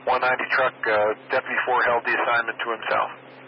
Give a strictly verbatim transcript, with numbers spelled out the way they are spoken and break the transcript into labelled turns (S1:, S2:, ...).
S1: one ninety truck, uh, Deputy four held the assignment to himself.